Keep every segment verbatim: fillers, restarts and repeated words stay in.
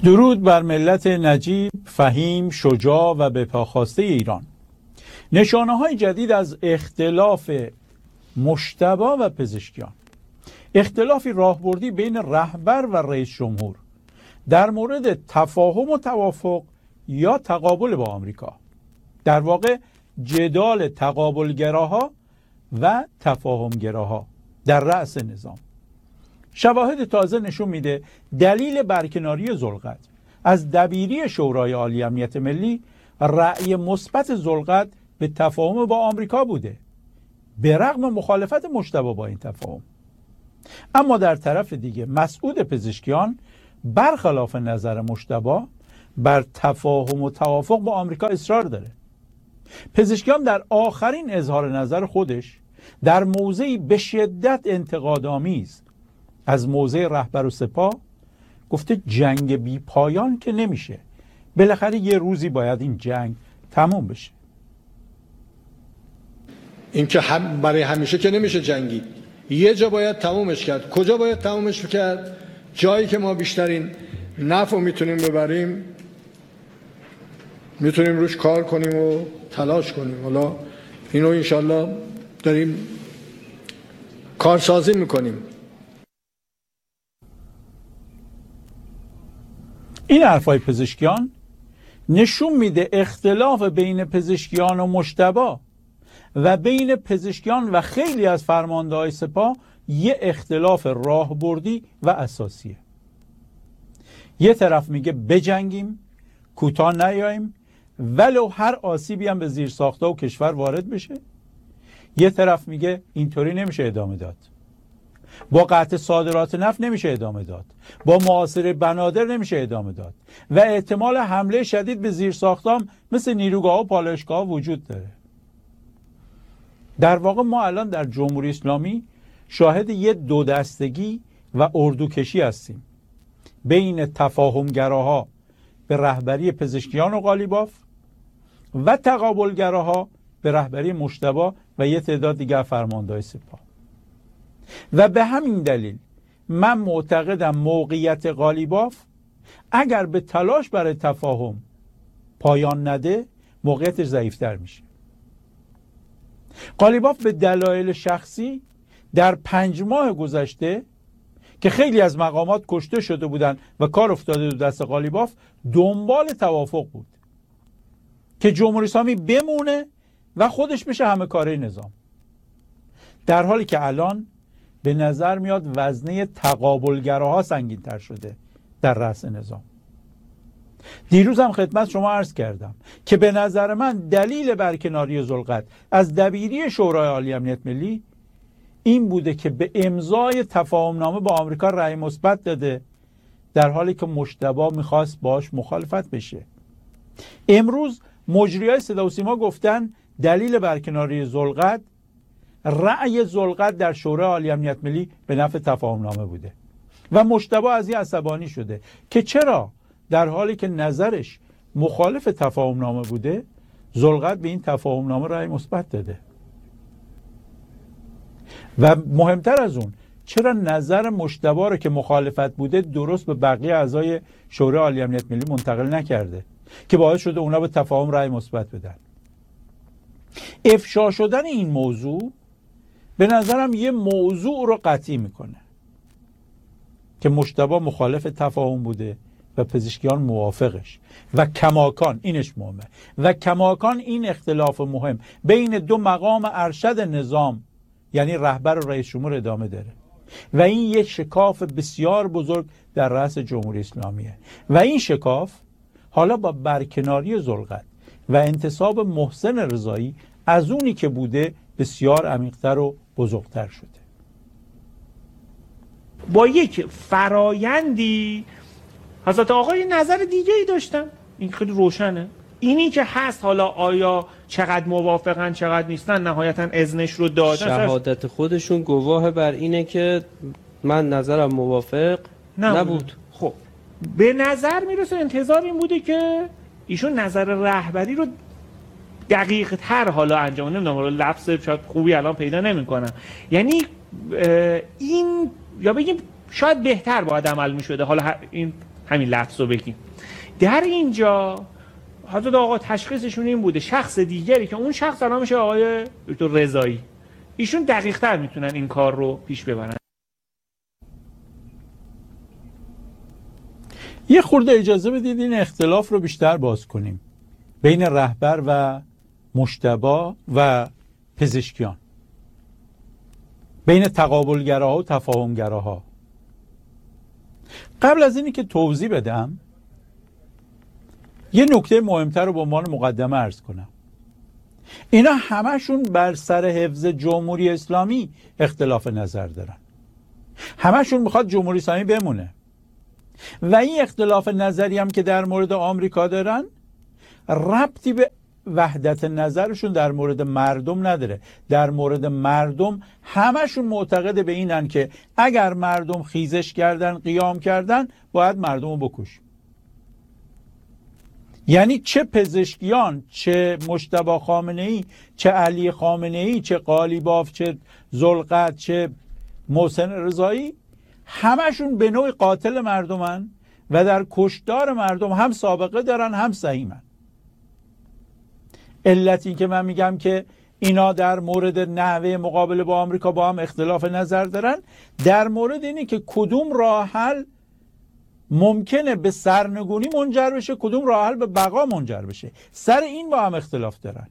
درود بر ملت نجیب، فهیم، شجاع و بپاخواسته ایران. نشانه‌های جدید از اختلاف مجتبی و پزشکیان. اختلافی راهبردی بین رهبر و رئیس جمهور در مورد تفاهم و توافق یا تقابل با آمریکا. در واقع جدال تقابلگراها و تفاهمگراها در رأس نظام. شواهد تازه نشون میده دلیل برکناری ذوالقرن از دبیری شورای عالی امنیت ملی رأی مثبت ذوالقرن به تفاهم با آمریکا بوده، به رغم مخالفت مجتبی با این تفاهم. اما در طرف دیگه مسعود پزشکیان برخلاف نظر مجتبی بر تفاهم و توافق با آمریکا اصرار داره. پزشکیان در آخرین اظهار نظر خودش در موضعی به شدت انتقادآمیز از موضع رهبر و سپاه گفته جنگ بی پایان که نمیشه، بالاخره یه روزی باید این جنگ تموم بشه. این که هم برای همیشه که نمیشه جنگید، یه جا باید تمومش کرد. کجا باید تمومش کرد؟ جایی که ما بیشترین نفع میتونیم ببریم، میتونیم روش کار کنیم و تلاش کنیم. حالا اینو انشالله داریم کارسازی میکنیم. این حرفای پزشکیان نشون میده اختلاف بین پزشکیان و مجتبی و بین پزشکیان و خیلی از فرمانده‌های سپاه یه اختلاف راهبردی و اساسیه. یه طرف میگه بجنگیم، کوتاه نیاییم، ولو هر آسیبی هم به زیرساخت‌ها و کشور وارد بشه. یه طرف میگه اینطوری نمیشه ادامه داد. با قطع صادرات نفت نمیشه ادامه داد. با محاصره بنادر نمیشه ادامه داد. و احتمال حمله شدید به زیرساختام مثل نیروگاه و پالایشگاه وجود داره. در واقع ما الان در جمهوری اسلامی شاهد یه دو دستگی و اردوکشی هستیم بین تفاهمگراها به رهبری پزشکیان و قالیباف و تقابلگراها به رهبری مجتبی و یه تعداد دیگر فرمانده‌های سپاه. و به همین دلیل من معتقدم موقعیت قالیباف اگر به تلاش برای تفاهم پایان نده موقعیتش ضعیفتر میشه. قالیباف به دلایل شخصی در پنج ماه گذشته که خیلی از مقامات کشته شده بودند و کار افتاده دو دست قالیباف دنبال توافق بود که جمهوری اسلامی بمونه و خودش بشه همه کاره نظام، در حالی که الان به نظر میاد وزنه تقابلگراها سنگین تر شده در رأس نظام. دیروز هم خدمت شما عرض کردم که به نظر من دلیل برکناری ذوالقرن از دبیری شورای عالی امنیت ملی این بوده که به امضای تفاهمنامه با آمریکا رأی مثبت داده، در حالی که مجتبی میخواست باش مخالفت بشه. امروز مجریای صدا و سیما گفتن دلیل برکناری ذوالقرن رأی ذوالقرن در شورای عالی امنیت ملی به نفع تفاهمنامه بوده و مجتبی از این عصبانی شده که چرا در حالی که نظرش مخالف تفاهمنامه بوده ذوالقرن به این تفاهمنامه رأی مثبت داده. و مهمتر از اون چرا نظر مجتبی رو که مخالفت بوده درست به بقیه اعضای شورای عالی امنیت ملی منتقل نکرده که باعث شده اونا به تفاهم رأی مثبت بدن. افشا شدن این موضوع به نظرم یه موضوع رو قطعی میکنه که مجتبی مخالف تفاهم بوده و پزشکیان موافقش و کماکان اینش مهمه و کماکان این اختلاف مهم بین دو مقام ارشد نظام یعنی رهبر و رئیس جمهور ادامه داره و این یک شکاف بسیار بزرگ در رأس جمهوری اسلامیه و این شکاف حالا با برکناری ذوالقرن و انتصاب محسن رضایی از اونی که بوده بسیار عمیق‌تر و بزرگتر شده. با یک فرایندی حضرت آقای نظر دیگه ای داشتن، این خیلی روشنه. اینی که هست حالا آیا چقدر موافقن چقدر نیستن نهایتا اذنش رو دادن. شهادت خودشون گواه بر اینه که من نظرم موافق نبود, نبود. خب به نظر میرسه انتظار این بوده که ایشون نظر رهبری رو دقیق تر حالا انجام، نمیدونم حالا لفظ شاید خوبی الان پیدا نمیکنم، یعنی این یا بگیم شاید بهتر باید عمل میشده. حالا این همین لفظ رو بگیم. در اینجا حضرت آقا تشخیصشون این بوده شخص دیگری که اون شخص الان میشه آقای دکتر رضایی، ایشون دقیق تر میتونن این کار رو پیش ببرن. یه خورده اجازه بدید این اختلاف رو بیشتر باز کنیم بین رهبر و مجتبی و پزشکیان، بین تقابلگراها و تفاهمگراها. قبل از اینی که توضیح بدم یه نکته مهمتر رو به عنوان مقدمه عرض کنم. اینا همشون بر سر حفظ جمهوری اسلامی اختلاف نظر دارن، همشون میخواد جمهوری اسلامی بمونه و این اختلاف نظری هم که در مورد آمریکا دارن ربطی به وحدت نظرشون در مورد مردم نداره. در مورد مردم همشون معتقد به اینن که اگر مردم خیزش کردن، قیام کردن، باید مردم رو بکشیم. یعنی چه پزشکیان، چه مجتبی خامنه‌ای، چه علی خامنه‌ای، چه قالیباف، چه ذوالقرنین، چه محسن رضایی، همشون به نوعی قاتل مردمن و در کشتار مردم هم سابقه دارن هم سهیمن. علت این که من میگم که اینا در مورد نحوه مقابله با آمریکا با هم اختلاف نظر دارن، در مورد اینه که کدوم راه حل ممکنه به سرنگونی منجر بشه، کدوم راه حل به بقا منجر بشه، سر این با هم اختلاف دارن.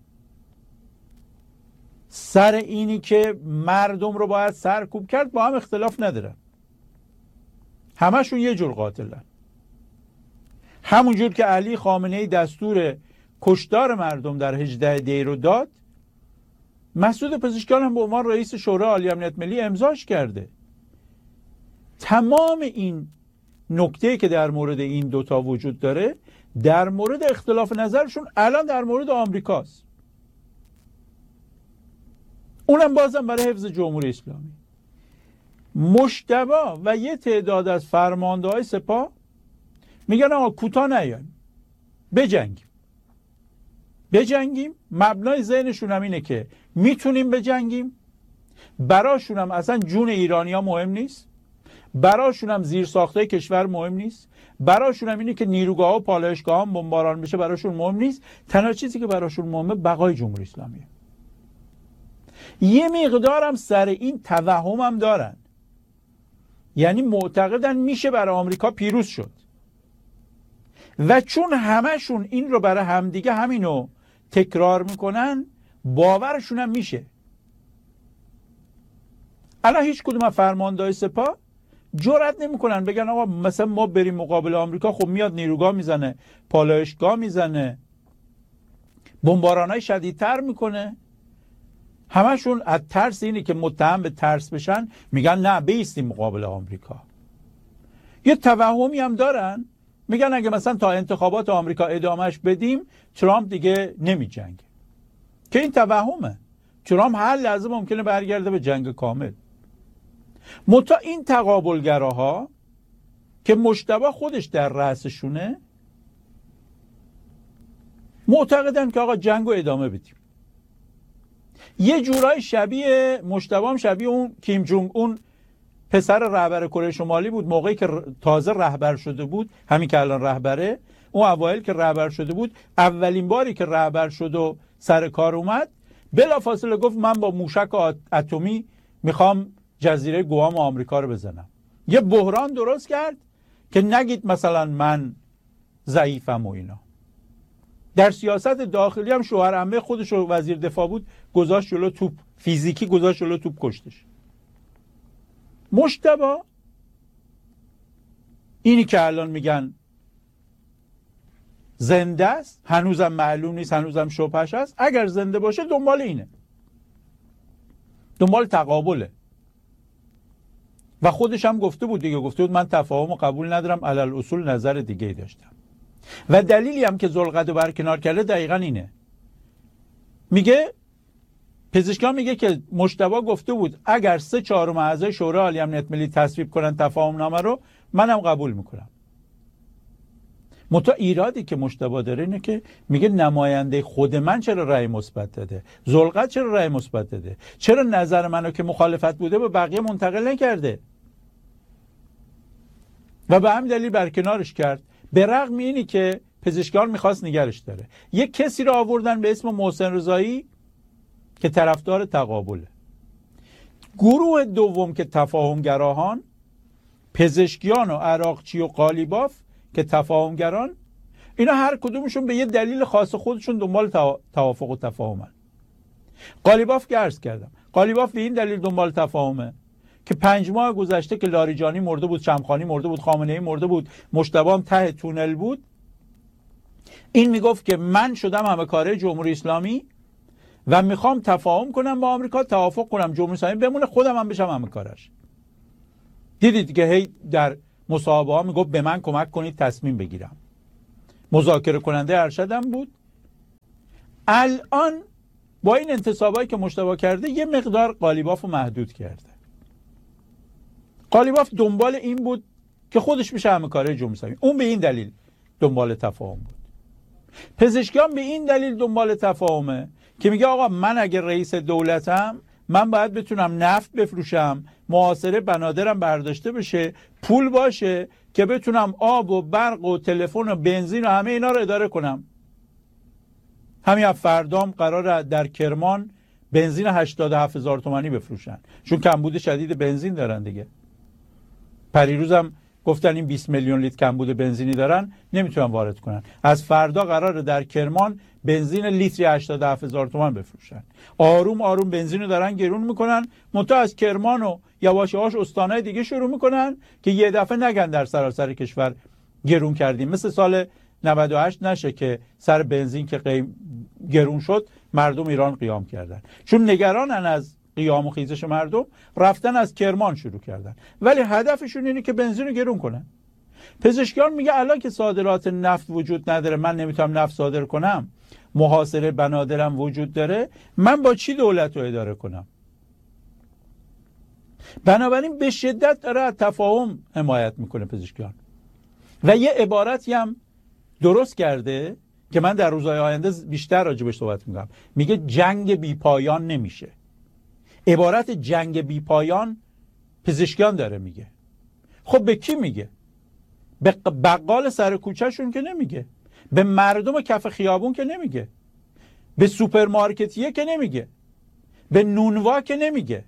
سر اینی که مردم رو باید سرکوب کرد با هم اختلاف ندارن. همشون یه جور قاتلن. همون جور که علی خامنه‌ای دستور کشتار مردم در هجده دی رو داد، مسعود پزشکیان هم به عنوان رئیس شورای عالی امنیت ملی امضاش کرده. تمام این نکته که در مورد این دوتا وجود داره در مورد اختلاف نظرشون الان در مورد آمریکاست، اونم بازم برای حفظ جمهوری اسلامی. مجتبی و یه تعداد از فرمانده‌های سپاه میگن آقا کوتاه نیایم، بجنگیم بجنگیم مبنای ذهنشون هم اینه که میتونیم بجنگیم، براشون هم اصلا جون ایرانی ها مهم نیست، براشون هم زیر ساخته کشور مهم نیست، براشون هم اینه که نیروگاه و پالایشگاه هم بمباران بشه براشون مهم نیست. تنها چیزی که براشون مهمه بقای جمهوری اسلامیه. یه مقدار هم سر این توهم هم دارن، یعنی معتقدن میشه برای آمریکا پیروز شد و چون همشون این رو برای همدیگه همینو تکرار میکنن باورشون هم میشه. الان هیچ کدوم از فرماندهای سپاه جرئت نمیکنن بگن آقا مثلا ما بریم مقابل آمریکا، خب میاد نیروگاه میزنه، پالایشگاه میزنه، بمبارانای شدیدتر میکنه. همشون از ترس اینه که متهم به ترس بشن میگن نه بایستیم مقابل آمریکا. یه توهمی هم دارن، میگن اگه مثلا تا انتخابات آمریکا ادامهش بدیم ترامپ دیگه نمی جنگه، که این توهمه. ترامپ هر لحظه ممکنه برگرده به جنگ کامل. متا این تقابلگراها که مجتبی خودش در رأسشونه معتقدن که آقا جنگو ادامه بدیم. یه جورای شبیه مجتبی هم شبیه اون کیم جونگ اون پسر رهبر کره شمالی بود موقعی که تازه رهبر شده بود، همین که الان رهبره. اون اوایل که رهبر شده بود، اولین باری که رهبر شد و سر کار اومد، بلافاصله گفت من با موشک اتمی میخوام جزیره گوام آمریکا رو بزنم. یه بحران درست کرد که نگید مثلا من ضعیفم و اینا. در سیاست داخلی هم شوهر عمه خودش رو وزیر دفاع بود، گذاشت جلو توپ، فیزیکی گذاشت جلو توپ، کشتش. مجتبی اینی که الان میگن زنده است، هنوزم معلوم نیست، هنوزم شبهش هست، اگر زنده باشه دنبال اینه، دنبال تقابله. و خودش هم گفته بود دیگه، گفته بود من تفاهم و قبول ندارم، علل اصول نظر دیگه ای داشتم. و دلیلی هم که ذوالقرنین برکنار کرده دقیقا اینه. میگه پزشکان میگه که مجتبی گفته بود اگر سه چهارم اعضای شورای عالی امنیت ملی تصویب کنن تفاهم نامه رو، منم قبول میکنم. متا ایرادی که مجتبی داره اینه که میگه نماینده خود من چرا رأی مثبت داده، ذوالقرنین چرا رأی مثبت داده، چرا نظر منو که مخالفت بوده به بقیه منتقل نکرده. و به همین دلیل برکنارش کرد، به رغم اینی که پزشکان میخواست نگرش داره. یک کسی رو آوردن به اسم محسن رضایی که طرفدار تقابله. گروه دوم که تفاهمگراهان، پزشکیان و عراقچی و قالیباف که تفاهمگران، اینا هر کدومشون به یه دلیل خاص خودشون دنبال توافق و تفاهمن. قالیباف که عرض کردم، قالیباف به این دلیل دنبال تفاهمه که پنج ماه گذشته که لاریجانی مرده بود، شمخانی مرده بود، خامنه‌ای مرده بود، مجتبی هم ته تونل بود، این میگفت که من شدم همکاره جمهوری اسلامی و میخوام تفاهم کنم با آمریکا، توافق کنم جمهوری اسلامی بمونه، خودم هم بشم همکارش. دیدید که هی در مصاحبه ها میگفت به من کمک کنید تصمیم بگیرم. مذاکره کننده ارشدم بود. الان با این انتصابایی که مجتبی کرده یه مقدار قالیباف رو محدود کرده. قالیباف دنبال این بود که خودش بشه همکاره جمهوری اسلامی، اون به این دلیل دنبال تفاهم بود. پزشکیان به این دلیل دنبال تفاهمه که میگه آقا من اگر رئیس دولتم، من باید بتونم نفت بفروشم، محاصره بنادرم برداشته بشه، پول باشه که بتونم آب و برق و تلفن و بنزین و همه اینا رو اداره کنم. همین فردام قراره در کرمان بنزین هشتاد و هفت هزار تومانی بفروشن، چون کمبود شدید بنزین دارن دیگه. پریروزم گفتن این بیست میلیون لیتر کمبود بنزینی دارن، نمیتونن وارد کنن. از فردا قراره در کرمان بنزین لیتری هشتاد و هفت هزار تومان بفروشن. آروم آروم بنزین رو دارن گرون میکنن، منتها از کرمان و یواش یواش استانهای دیگه شروع میکنن که یه دفعه نگن در سراسر کشور گرون کردیم. مثل سال نود و هشت نشه که سر بنزین که قیم گرون شد مردم ایران قیام کردن، چون نگرانن از قیام و خیزش مردم، رفتن از کرمان شروع کردن، ولی هدفشون اینه که بنزین رو گرون کنن. پزشکیان میگه الان که صادرات نفت وجود نداره، من نمیتونم نفت صادر کنم، محاصره بنادرم وجود داره، من با چی دولت رو اداره کنم؟ بنابراین به شدت داره از تفاهم حمایت میکنه پزشکیان. و یه عبارتی هم درست کرده که من در روزهای آینده بیشتر راجبش صحبت میکنم، میگه جنگ بی پایان نمیشه. عبارت جنگ بی پایان پزشکیان داره میگه. خب به کی میگه؟ به بقال سر کوچهشون که نمیگه، به مردم کف خیابون که نمیگه، به سوپرمارکتیه که نمیگه، به نونوا که نمیگه،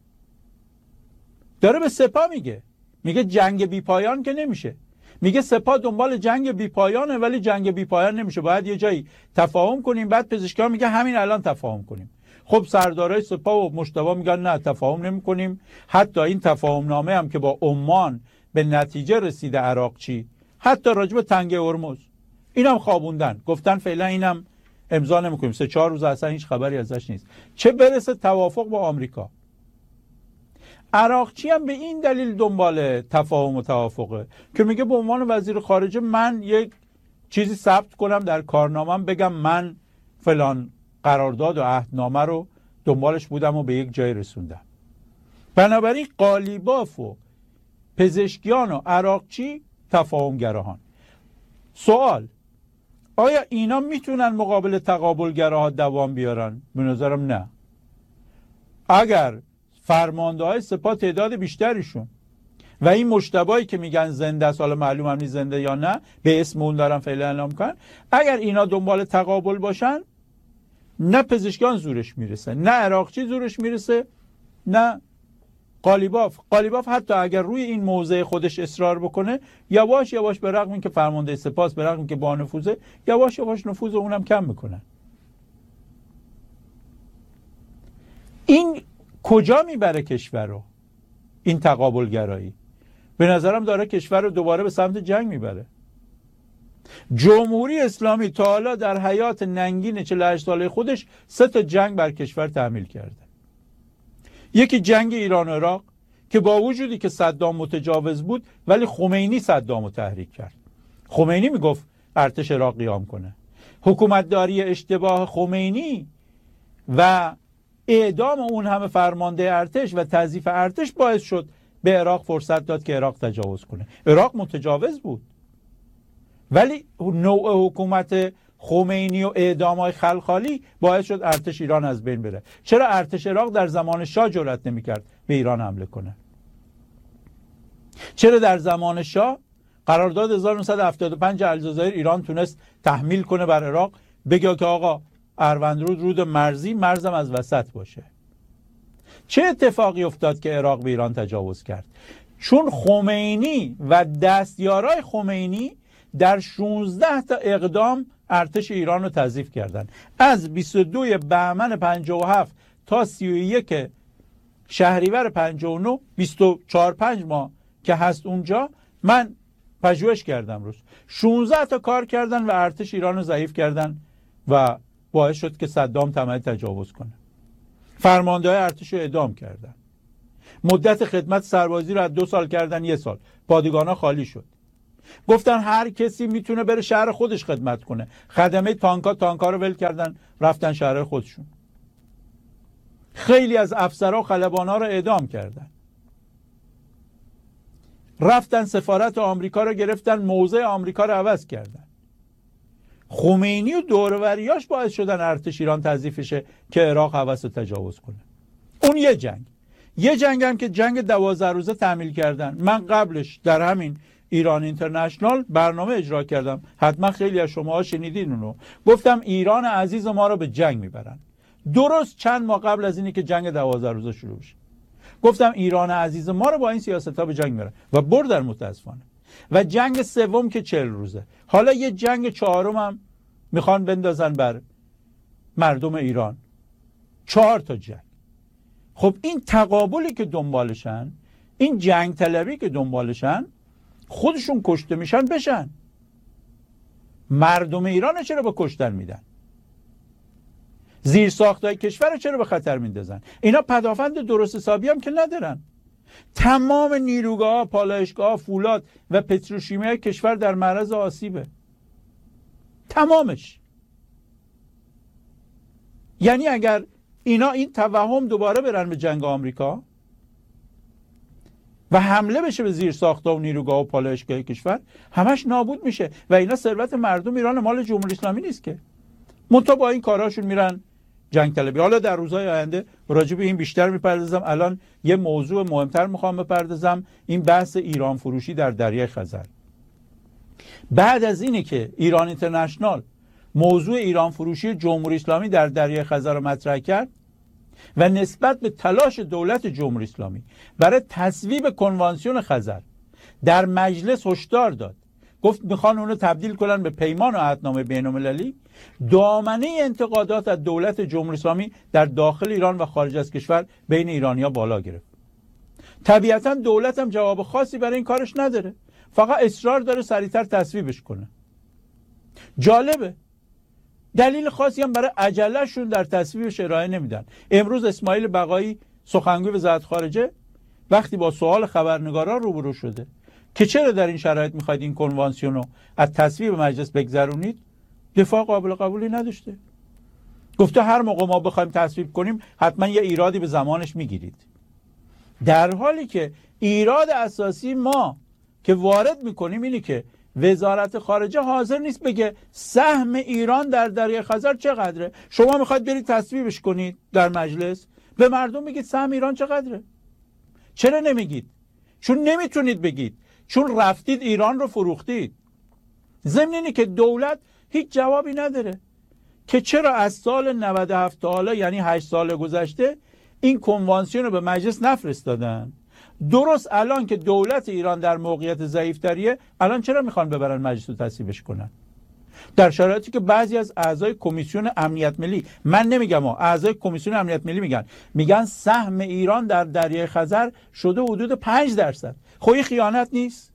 داره به سپاه میگه. میگه جنگ بی پایان که نمیشه. میگه سپاه دنبال جنگ بی پایانه ولی جنگ بی پایان نمیشه، باید یه جایی تفاهم کنیم. بعد پزشکیان میگه همین الان تفاهم کنیم. خب سردارای سپاه و مجتبی میگن نه تفاهم نمی کنیم. حتی این تفاهم نامه هم که با عمان به نتیجه رسیده عراقچی، حتی راجب تنگه هرمز اینم خوابوندن، گفتن فعلا اینم امضا نمیکنیم، سه چهار روز اصلا هیچ خبری ازش نیست، چه برسه توافق با آمریکا. عراقچی هم به این دلیل دنبال تفاهم و توافقه که میگه به عنوان وزیر خارجه من یک چیزی ثبت کنم در کارنامه‌ام، بگم من فلان قرارداد و عهدنامه رو دنبالش بودم و به یک جای رسوندم. بنابراین قالیباف و پزشکیان و عراقچی تفاهمگراهان. سوال: آیا اینا میتونن مقابل تقابلگراها دوام بیارن؟ به نظرم نه. اگر فرمانده های سپاه تعداد بیشتریشون و این مجتبی که میگن زنده است، حالا معلوم هم نیست زنده یا نه، به اسم اون دارن فعلا اعلام کنن، اگر اینا دنبال تقابل باشن، نه پزشکیان زورش میرسه، نه عراقچی زورش میرسه، نه قالیباف. قالیباف حتی اگر روی این موضع خودش اصرار بکنه، یواش یواش به رغم اینکه فرمانده سپاه است، به رغم اینکه با نفوذه، یواش یواش نفوذ اونم کم میکنن. این کجا میبره کشور رو؟ این تقابل گرایی به نظرم داره کشور رو دوباره به سمت جنگ میبره. جمهوری اسلامی تا حالا در حیات ننگین چهل و هشت ساله خودش سه تا جنگ بر کشور تحمیل کرده. یکی جنگ ایران و عراق که با وجودی که صدام متجاوز بود ولی خمینی صدام رو تحریک کرد. خمینی میگفت ارتش عراق قیام کنه. حکومتداری اشتباه خمینی و اعدام اون همه فرمانده ارتش و تضعیف ارتش باعث شد به عراق فرصت داد که عراق تجاوز کنه. عراق متجاوز بود ولی نوع حکومت خمینی و اعدام‌های خلخالی باعث شد ارتش ایران از بین بره. چرا ارتش عراق در زمان شاه جرأت نمی‌کرد به ایران حمله کنه؟ چرا در زمان شاه قرارداد هزار و نهصد و هفتاد و پنج الجزایر ایران تونست تحمیل کنه بر عراق، بگه که آقا اروندرود رود مرزی، مرزم از وسط باشه. چه اتفاقی افتاد که عراق به ایران تجاوز کرد؟ چون خمینی و دستیارای خمینی در شانزده تا اقدام ارتش ایران رو تضعیف کردن. از بیست و دو بهمن پنجاه و هفت تا سی و یک شهریور پنجاه و نه، بیست و چهار پنج ماه که هست اونجا، من پژوهش کردم روز، شانزده تا کار کردن و ارتش ایران رو ضعیف کردن و باعث شد که صدام تمام تجاوز کنه. فرمانده‌های ارتش رو اعدام کردن. مدت خدمت سربازی رو از دو سال کردن یه سال. پادگانا خالی شد. گفتن هر کسی میتونه بره شهر خودش خدمت کنه. خدمه تانکا تانکا رو ول کردن، رفتن شهر خودشون. خیلی از افسرها و خلبانا رو اعدام کردن. رفتن سفارت آمریکا رو گرفتن، موضع آمریکا رو عوض کردن. خمینی و دوروریاش باعث شدن ارتش ایران تضعیف شه که عراق هوس رو تجاوز کنه. اون یه جنگ. یه جنگ هم که جنگ دوازده روزه تعمیل کردن. من قبلش در همین ایران اینترنشنال برنامه اجرا کردم، حتما خیلی از شما شنیدین اونو. گفتم ایران عزیز ما رو به جنگ میبرن. درست چند ماه قبل از اینی که جنگ دوازده روزه شروع بشه گفتم ایران عزیز ما رو با این سیاست‌ها به جنگ میبرن و بردن متاسفانه. و جنگ سوم که چهل روزه، حالا یه جنگ چهارم هم میخوان بندازن بر مردم ایران. چهار تا جنگ. خب این تقابلی که دنبالشن، این جنگ طلبی که دنبالشن، خودشون کشته میشن بشن. مردم ایران چرا به کشتن میدن؟ زیر ساختای کشور چرا به خطر میندازن؟ اینا پدافند درست حسابی هم که ندارن. تمام نیروگاه، پالایشگاه، فولاد و پتروشیمی کشور در معرض آسیبه. تمامش. یعنی اگر اینا این توهم دوباره برن به جنگ آمریکا و حمله بشه به زیر ساخت‌ها و نیروگاه و پالایشگاه کشور، همش نابود میشه و اینا ثروت مردم ایران، مال جمهوری اسلامی نیست که. منتها با این کاراشون میرن جنگ طلبی. حالا در روزهای آینده راجع به این بیشتر میپردازم. الان یه موضوع مهمتر میخوام بپردازم، این بحث ایران فروشی در دریای خزر. بعد از اینه که ایران اینترنشنال موضوع ایران فروشی جمهوری اسلامی در دریای خزر رو مطرح کرد و نسبت به تلاش دولت جمهوری اسلامی برای تصویب کنوانسیون خزر در مجلس هشدار داد، گفت میخوان اونو تبدیل کنن به پیمان و عهدنامه بین‌المللی، دامنه انتقادات از دولت جمهوری اسلامی در داخل ایران و خارج از کشور بین ایرانی‌ها بالا گرفت. طبیعتاً دولت هم جواب خاصی برای این کارش نداره، فقط اصرار داره سریعتر تصویبش کنه. جالبه، دلیل خاصی هم برای عجله‌شون در تصویبش ارائه نمیدن. امروز اسماعیل بقایی سخنگوی وزارت خارجه وقتی با سوال خبرنگاران روبرو شده که چرا در این شرایط میخواید این کنوانسیون رو از تصویب مجلس بگذرونید، دفاع قابل قبولی نداشته. گفته هر موقع ما بخوایم تصویب کنیم حتما یه ایرادی به زمانش میگیرید. در حالی که ایراد اساسی ما که وارد میکنیم اینی که وزارت خارجه حاضر نیست بگه سهم ایران در دریای خزر چقدره. شما میخواید برید تصویبش کنید در مجلس، به مردم میگید سهم ایران چقدره. چرا نمیگید؟ چون نمیتونید بگید، چون رفتید ایران رو فروختید. ضمن اینه که دولت هیچ جوابی نداره که چرا از سال نود و هفت تا حالا، یعنی هشت سال گذشته، این کنوانسیون رو به مجلس نفرستادن. درست الان که دولت ایران در موقعیت ضعیف‌تریه، الان چرا میخوان ببرن مجلس رو تصویبش کنن؟ در شرایطی که بعضی از اعضای کمیسیون امنیت ملی، من نمیگم ها، اعضای کمیسیون امنیت ملی میگن میگن سهم ایران در دریای خزر شده حدود پنج درصد. خب این خیانت نیست؟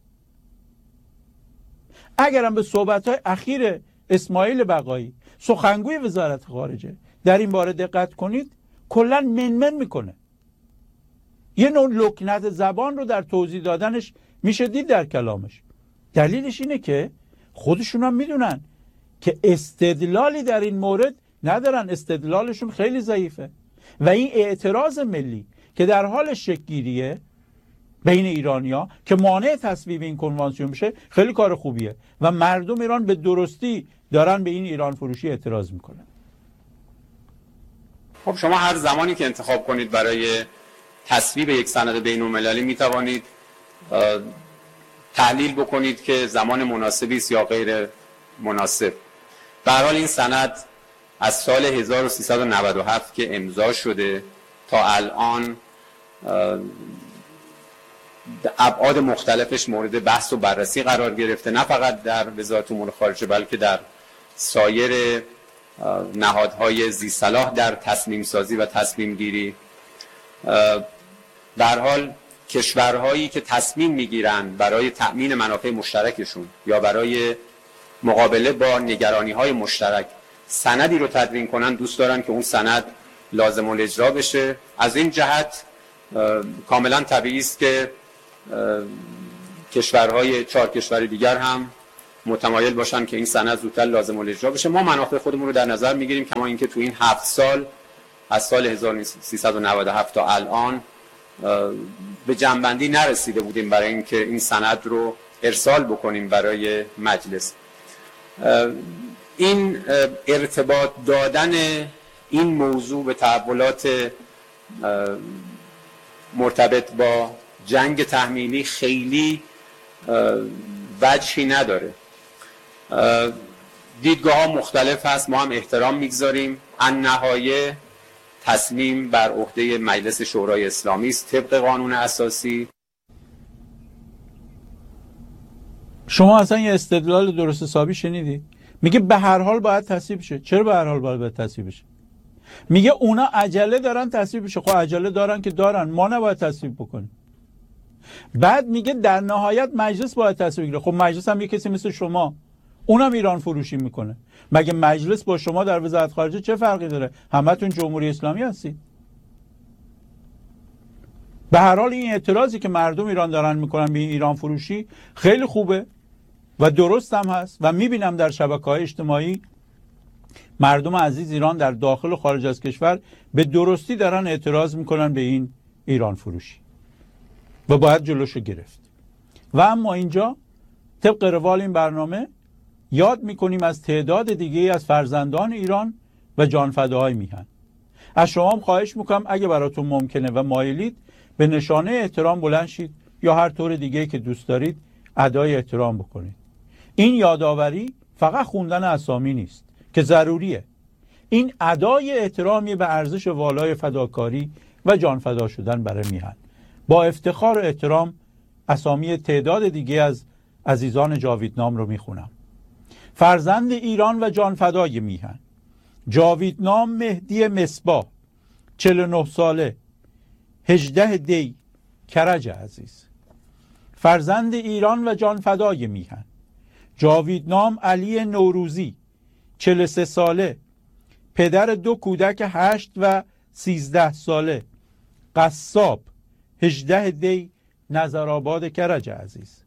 اگرم به صحبت‌های اخیر اسماعیل بقایی سخنگوی وزارت خارجه در این باره دقت کنید، کلا منمن میکنه. یه نوع لکنت زبان رو در توضیح دادنش میشه دید در کلامش. دلیلش اینه که خودشون هم میدونن که استدلالی در این مورد ندارن، استدلالشون خیلی ضعیفه و این اعتراض ملی که در حال شکل‌گیریه بین ایرانیا که مانع تصویب این کنوانسیون بشه خیلی کار خوبیه و مردم ایران به درستی دارن به این ایران فروشی اعتراض میکنن. خب شما هر زمانی که انتخاب کنید برای تصویب یک سند بین‌المللی می توانید تحلیل بکنید که زمان مناسبی است یا غیر مناسب. به هر حال این سند از سال هزار و سیصد و نود و هفت که امضا شده تا الان ابعاد مختلفش مورد بحث و بررسی قرار گرفته، نه فقط در وزارت امور خارجه بلکه در سایر نهادهای ذی صلاح در تصمیم سازی و تصمیم گیری. به هر حال کشورهایی که تصمیم میگیرن برای تأمین منافع مشترکشون یا برای مقابله با نگرانی‌های مشترک سندی رو تدوین کنن، دوست دارن که اون سند لازم الاجرا بشه. از این جهت کاملا طبیعی است که کشورهای چهار کشور دیگر هم متمایل باشن که این سند زودتر لازم الاجرا بشه. ما منافع خودمون رو در نظر میگیریم، کما اینکه تو این هفت سال از سال هزار و سیصد و نود و هفت تا الان به جنبندی نرسیده بودیم برای اینکه این سند رو ارسال بکنیم برای مجلس. این ارتباط دادن این موضوع به تحولات مرتبط با جنگ تحمیلی خیلی وجهی نداره. دیدگاه ها مختلف هست، ما هم احترام میگذاریم. النهایه تصمیم بر عهده مجلس شورای اسلامی است طبق قانون اساسی. شما اصلا یه استدلال درست حسابی شنیدی؟ میگه به هر حال باید تصویب شه. چرا به هر حال باید تصویب شه؟ میگه اونا عجله دارن تصویب شه. خب عجله دارن که دارن، ما نباید تصویب بکنیم. بعد میگه در نهایت مجلس باید تصویب بگیره. خب مجلس هم یه کسی مثل شما، اونم ایران فروشی میکنه. مگه مجلس با شما در وزارت خارجه چه فرقی داره؟ همتون جمهوری اسلامی هستید. به هر حال این اعتراضی که مردم ایران دارن میکنن به این ایران فروشی خیلی خوبه و درست هم هست و میبینم در شبکه‌های اجتماعی مردم عزیز ایران در داخل و خارج از کشور به درستی دارن اعتراض میکنن به این ایران فروشی و باید جلوشو گرفت. و اما اینجا طبق روال این برنامه یاد میکنیم از تعداد دیگه از فرزندان ایران و جانفداهای میهن. از شما هم خواهش میکنم اگه براتون ممکنه و مایلید به نشانه احترام بلند شید یا هر طور دیگه که دوست دارید ادای احترام بکنید. این یادآوری فقط خوندن اسامی نیست که ضروریه. این ادای احترامی به ارزش والای فداکاری و جانفدا شدن برای میهن. با افتخار و احترام اسامی تعداد دیگه از عزیزان جاویدنام رو میخونم. فرزند ایران و جانفدای میهن: جاویدنام مهدی مصباح، چهل و نه ساله، هجده دی، کرج عزیز. فرزند ایران و جانفدای میهن: جاویدنام علی نوروزی، چهل و سه ساله، پدر دو کودک هشت و سیزده ساله، قصاب، هجده دی، نظرآباد کرج عزیز.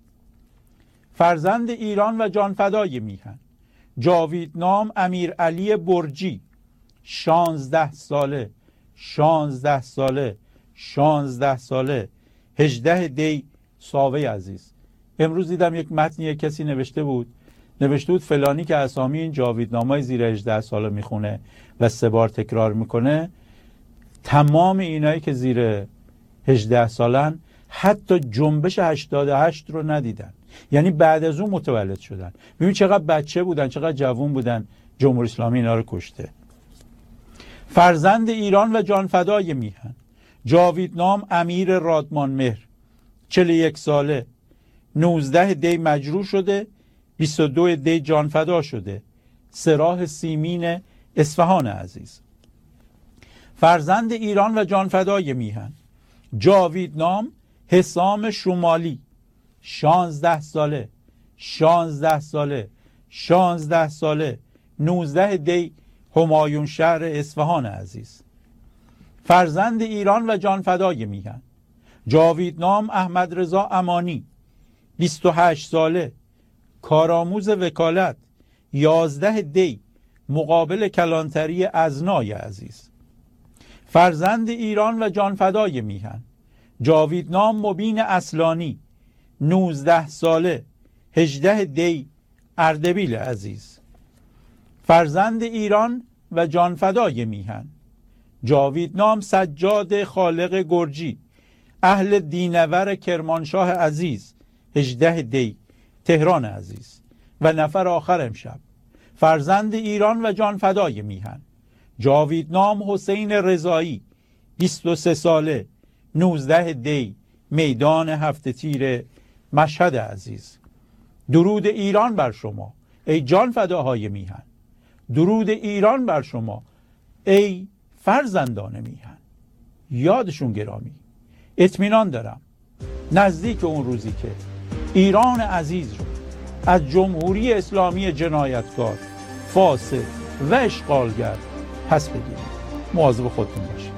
فرزند ایران و جانفدای میهن: جاویدنام امیر علی برجی، شانزده ساله، شانزده ساله، شانزده ساله، هجده دی، ساوه عزیز. امروز دیدم یک متنی کسی نوشته بود نوشته بود فلانی که اسامی این جاویدنامای زیر هجده ساله میخونه و سه بار تکرار میکنه، تمام اینایی که زیر هجده سالن حتی جنبش هشتاد و هشت رو ندیدن، یعنی بعد از اون متولد شدن. ببین چقدر بچه بودن، چقدر جوان بودن، جمهوری اسلامی اینا رو کشته. فرزند ایران و جانفدای میهن: جاویدنام امیر رادمان مهر، چهل و یک ساله، نوزده دی مجروح شده، بیست و دو دی جانفدا شده، سراح سیمین اصفهان عزیز. فرزند ایران و جانفدای میهن: جاویدنام حسام شمالی، شانزده ساله، شانزده ساله، شانزده ساله، نوزده دی، همایون شهر اصفهان عزیز. فرزند ایران و جانفدای میهن: جاویدنام احمد رضا امانی، بیست و هشت ساله، کارآموز وکالت، یازده دی، مقابل کلانتری ازنای عزیز. فرزند ایران و جانفدای میهن: جاویدنام مبین اصلانی، نوزده ساله، هجده دی، اردبیل عزیز. فرزند ایران و جانفدای میهن: جاویدنام سجاد خالق گرجی، اهل دینور کرمانشاه عزیز، هجده دی تهران عزیز و نفر آخر امشب فرزند ایران و جان فدای میهن جاویدنام حسین رضایی بیست و سه ساله نوزده دی میدان هفت تیر مشهد عزیز. درود ایران بر شما ای جان فداهای میهن، درود ایران بر شما ای فرزندان میهن. یادشون گرامی. اطمینان دارم نزدیک اون روزی که ایران عزیز رو از جمهوری اسلامی جنایتکار، فاسد و اشغالگر پس بگیرید. مواظب خودتون باشید.